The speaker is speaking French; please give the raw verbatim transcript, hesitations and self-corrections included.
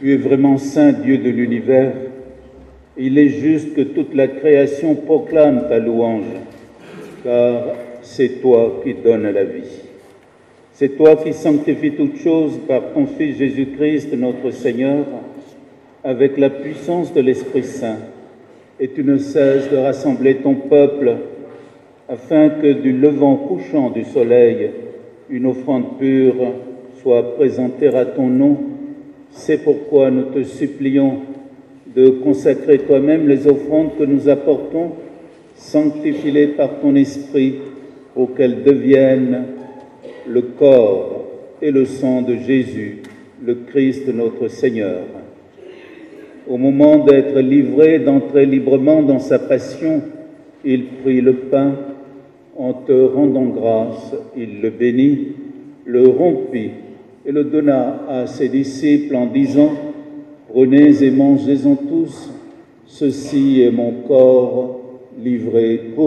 Tu es vraiment saint Dieu de l'univers. Il est juste que toute la création proclame ta louange, car c'est toi qui donnes la vie. C'est toi qui sanctifies toutes choses par ton Fils Jésus-Christ, notre Seigneur, avec la puissance de l'Esprit Saint. Et tu ne cesses de rassembler ton peuple, afin que du levant couchant du soleil, une offrande pure soit présentée à ton nom. C'est pourquoi nous te supplions de consacrer toi-même les offrandes que nous apportons, sanctifie-les par ton Esprit, pour qu'elles deviennent le corps et le sang de Jésus, le Christ notre Seigneur. Au moment d'être livré, d'entrer librement dans sa passion, il prit le pain. En te rendant grâce, il le bénit, le rompit et le donna à ses disciples en disant : « Prenez et mangez-en tous, ceci est mon corps livré pour vous. »